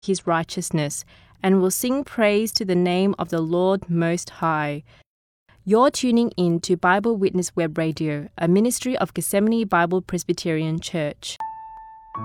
his righteousness, and will sing praise to the name of the Lord Most High. You're tuning in to Bible Witness Web Radio, a ministry of Gethsemane Bible Presbyterian Church.